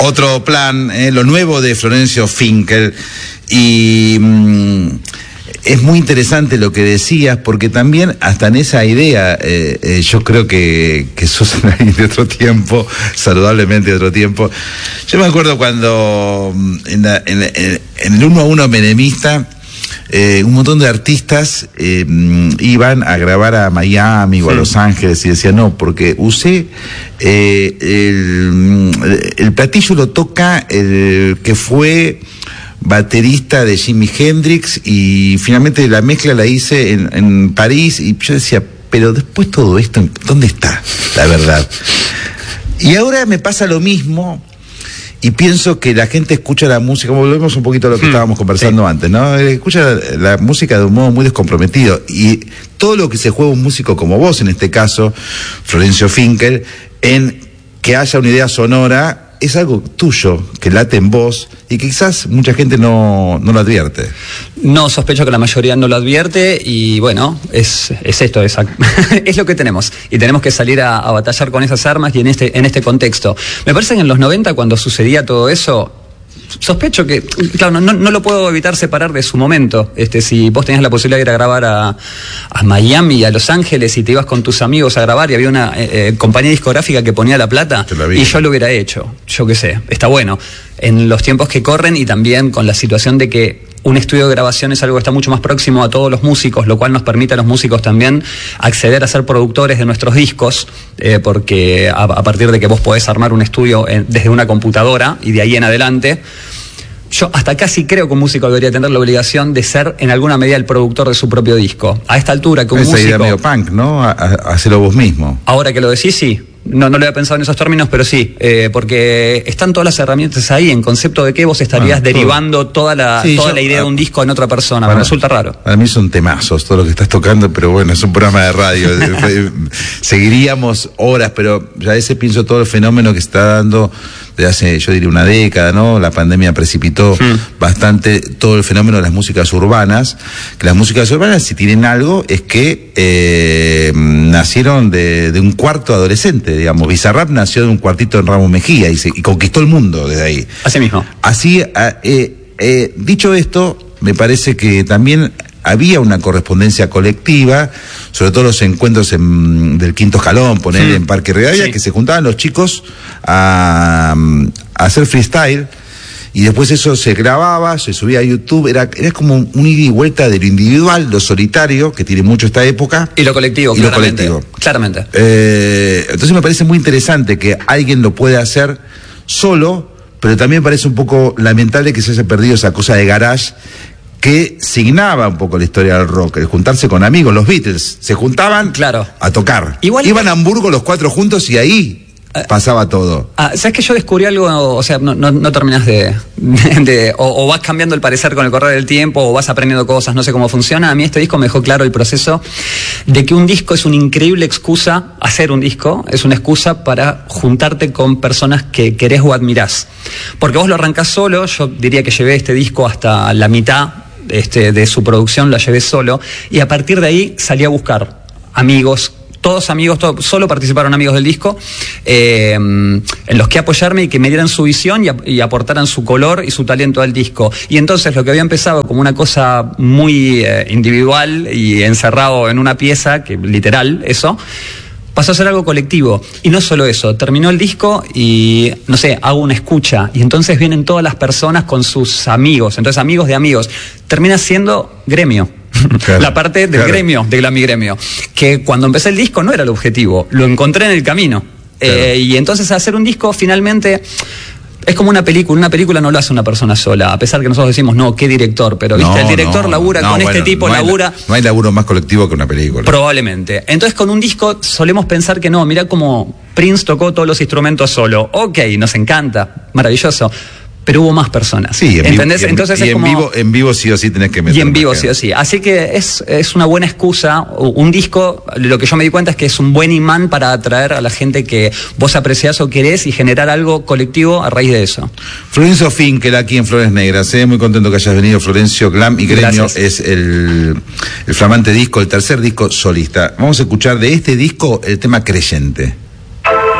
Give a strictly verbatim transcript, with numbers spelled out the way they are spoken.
Otro plan, eh, lo nuevo de Florencio Finkel. Y mmm, es muy interesante lo que decías, porque también hasta en esa idea, eh, eh, yo creo que, que sos alguien de otro tiempo, saludablemente de otro tiempo. Yo me acuerdo cuando en, la, en, en, en el uno a uno menemista, Eh, un montón de artistas eh, iban a grabar a Miami o a Los Ángeles y decían no, porque usé eh, el, el platillo lo toca el que fue baterista de Jimi Hendrix y finalmente la mezcla la hice en, en París y yo decía, pero después todo esto, ¿dónde está la verdad? Y ahora me pasa lo mismo. Y pienso que la gente escucha la música, volvemos un poquito a lo que hmm, estábamos conversando sí. antes, ¿no? Escucha la, la música de un modo muy descomprometido. Y todo lo que se juega un músico como vos, en este caso, Florencio Finkel, en que haya una idea sonora, es algo tuyo, que late en vos, y quizás mucha gente no, no lo advierte. No, sospecho que la mayoría no lo advierte, y bueno, es, es esto, es, es lo que tenemos, y tenemos que salir a, a batallar con esas armas y en este, en este contexto. Me parece que en los noventa, cuando sucedía todo eso, sospecho que, claro, no, no lo puedo evitar separar de su momento. Este, si vos tenías la posibilidad de ir a grabar a, a Miami y a Los Ángeles y te ibas con tus amigos a grabar y había una eh, compañía discográfica que ponía la plata y yo lo hubiera hecho, yo qué sé, está bueno. En los tiempos que corren y también con la situación de que un estudio de grabación es algo que está mucho más próximo a todos los músicos, lo cual nos permite a los músicos también acceder a ser productores de nuestros discos, eh, porque a, a partir de que vos podés armar un estudio en, desde una computadora y de ahí en adelante, yo hasta casi creo que un músico debería tener la obligación de ser en alguna medida el productor de su propio disco. A esta altura que un Esa músico... idea medio punk, ¿no? A, a, hacerlo vos mismo. Ahora que lo decís, sí. No, no lo había pensado en esos términos, pero sí, eh, porque están todas las herramientas ahí, en concepto de que vos estarías bueno, derivando toda la sí, toda yo, la idea de un disco en otra persona. Para, me resulta raro. Para mí son temazos todo lo que estás tocando, pero bueno, es un programa de radio. Seguiríamos horas, pero ya a veces pienso todo el fenómeno que se está dando desde hace, yo diría, una década, ¿no? La pandemia precipitó hmm. bastante todo el fenómeno de las músicas urbanas, que las músicas urbanas, si tienen algo, es que eh, nacieron de, de un cuarto adolescente, digamos. Bizarrap nació de un cuartito en Ramos Mejía y, se, y conquistó el mundo desde ahí. Así mismo. Así, eh, eh, dicho esto, me parece que también había una correspondencia colectiva, sobre todo los encuentros en, del Quinto Escalón, poner sí. en Parque Rivadavia, sí. que se juntaban los chicos a, a hacer freestyle, y después eso se grababa, se subía a YouTube, era, era como un ida y vuelta de lo individual, lo solitario, que tiene mucho esta época. Y lo colectivo, y claramente. Lo colectivo. Claramente. Eh, entonces me parece muy interesante que alguien lo pueda hacer solo, pero también parece un poco lamentable que se haya perdido esa cosa de garage que signaba un poco la historia del rock, el juntarse con amigos. Los Beatles se juntaban claro. a tocar. Igual iban a Hamburgo los cuatro juntos y ahí pasaba todo. Ah, ¿sabes que yo descubrí algo? O sea, no, no, no terminas de... de, de o, o vas cambiando el parecer con el correr del tiempo, o vas aprendiendo cosas, no sé cómo funciona. A mí este disco me dejó claro el proceso de que un disco es una increíble excusa, hacer un disco, es una excusa para juntarte con personas que querés o admirás. Porque vos lo arrancás solo, yo diría que llevé este disco hasta la mitad este, de su producción, la llevé solo, y a partir de ahí salí a buscar amigos, todos amigos, todo, solo participaron amigos del disco, eh, en los que apoyarme y que me dieran su visión y, y aportaran su color y su talento al disco. Y entonces lo que había empezado como una cosa muy eh, individual y encerrado en una pieza, que literal, eso, pasó a ser algo colectivo. Y no solo eso, terminó el disco y, no sé, hago una escucha. Y entonces vienen todas las personas con sus amigos. Entonces, amigos de amigos. Termina siendo gremio. Claro, la parte del claro. gremio, del Glamigremio. Que cuando empecé el disco no era el objetivo. Lo encontré en el camino. Claro. Eh, y entonces hacer un disco finalmente... Es como una película, una película no lo hace una persona sola, a pesar que nosotros decimos, no, qué director, pero viste, no, el director no, labura no, con bueno, este tipo, no labura... Hay, no hay laburo más colectivo que una película. Probablemente. Entonces con un disco solemos pensar que no, mirá como Prince tocó todos los instrumentos solo. Ok, nos encanta, maravilloso. Pero hubo más personas. Sí, en ¿entendés? Vivo, y Entonces y es en, como... vivo, en vivo sí o sí tenés que meter. Y en vivo sí o sí. Así que es, es una buena excusa. Un disco, lo que yo me di cuenta es que es un buen imán para atraer a la gente que vos apreciás o querés y generar algo colectivo a raíz de eso. Florencio Finkel, aquí en Flores Negras. Eh, muy contento que hayas venido, Florencio. Glam y Gremio Gracias. Es el, el flamante disco, el tercer disco solista. Vamos a escuchar de este disco el tema Creyente.